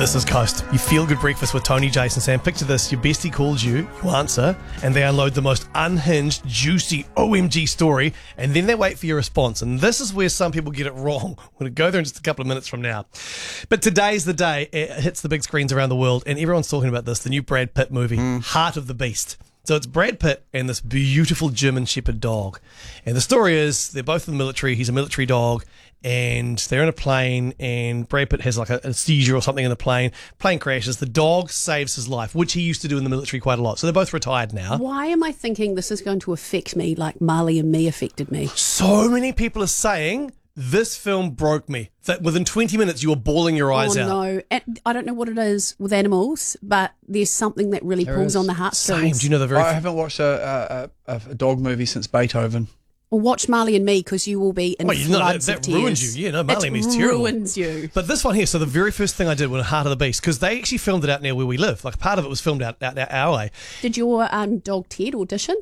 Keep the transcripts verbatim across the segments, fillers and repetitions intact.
This is Coast. You feel good breakfast with Tony, Jason, Sam. Picture this. Your bestie calls you, you answer, and they unload the most unhinged, juicy O M G story, and then they wait for your response. And this is where some people get it wrong. We're going to go there in just a couple of minutes from now. But today's the day. It hits the big screens around the world, and everyone's talking about this, the new Brad Pitt movie, mm. Heart of the Beast. So it's Brad Pitt and this beautiful German Shepherd dog. And the story is they're both in the military. He's a military dog. And they're in a plane, and Brad Pitt has like a, a seizure or something in the plane. Plane crashes. The dog saves his life, which he used to do in the military quite a lot. So they're both retired now. Why am I thinking this is going to affect me like Marley and Me affected me? So many people are saying this film broke me. That within twenty minutes you were bawling your eyes oh, out. Oh no, and I don't know what it is with animals, but there's something that really there pulls is. on the heartstrings. Same. Do you know the very? I haven't watched a, a, a, a dog movie since Beethoven. Well, watch Marley and Me because you will be in well, you know, floods that, of that tears. ruins you. Yeah, no, Marley and It Me's terrible. ruins you. But this one here, so the very first thing I did was Heart of the Beast, because they actually filmed it out near where we live. Like part of it was filmed out, out, out our way. Did your um, dog Ted audition?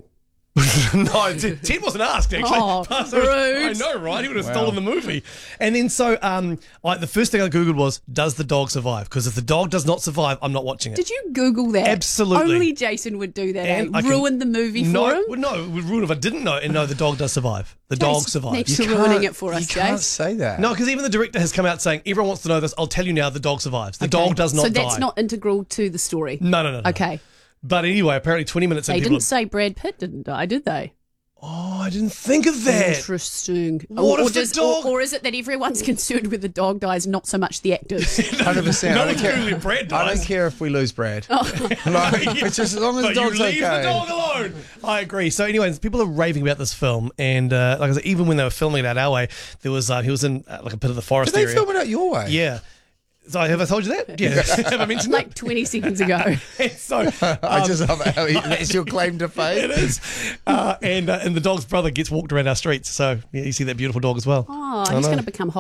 No, Ted, Ted wasn't asked actually. Oh, was, rude. I know, right? He would have Wow. stolen the movie. And then so, um, I, the first thing I googled was, does the dog survive? Because if the dog does not survive, I'm not watching it. Did you Google that? Absolutely. Only Jason would do that. And eh? I can- Ruin the movie no, for him. well, no, it would ruin if I didn't know. And no, the dog does survive. The Jason, dog survives. thanks You for can't- ruining it for us, You can't Jace. say that. No, because even the director has come out saying everyone wants to know this. I'll tell you now, the dog survives. The Okay. dog does not So die. that's not integral to the story. No, no, no, no. Okay. But anyway, apparently twenty minutes in, They people didn't say Brad Pitt didn't die, did they? Oh, I didn't think of that. Interesting. What or, if the does- dog- Or, or is it that everyone's concerned with the dog dies, not so much the actors? one hundred percent. No I don't one's care. Googling Brad I dies. don't care if we lose Brad. Like, it's just as long as But the dog's you leave okay. the dog alone. I agree. So, anyways, people are raving about this film, and uh, like I said, even when they were filming it out our way, there was uh, he was in uh, like a bit of the forest Did they area. film it out your way? Yeah. So have I told you that? Yeah. Have I mentioned like twenty seconds ago. that? so I um, just love how he, that's your claim to fame. it is, uh, and uh, and the dog's brother gets walked around our streets. So yeah, you see that beautiful dog as well. Oh, I he's know. going to become hot.